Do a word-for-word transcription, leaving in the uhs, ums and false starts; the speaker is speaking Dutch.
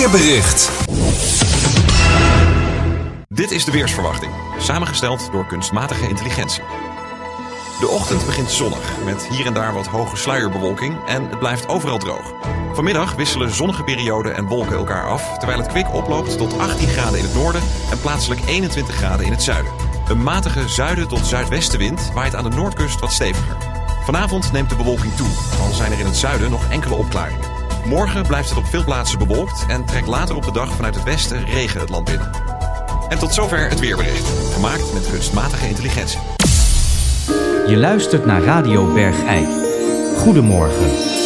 weerbericht. Dit is de weersverwachting, samengesteld door kunstmatige intelligentie. De ochtend begint zonnig, met hier en daar wat hoge sluierbewolking en het blijft overal droog. Vanmiddag wisselen zonnige perioden en wolken elkaar af, terwijl het kwik oploopt tot achttien graden in het noorden en plaatselijk eenentwintig graden in het zuiden. Een matige zuiden tot zuidwestenwind waait aan de noordkust wat steviger. Vanavond neemt de bewolking toe, al zijn er in het zuiden nog enkele opklaringen. Morgen blijft het op veel plaatsen bewolkt en trekt later op de dag vanuit het westen regen het land binnen. En tot zover het weerbericht, gemaakt met kunstmatige intelligentie. Je luistert naar Radio Bergijk. Goedemorgen.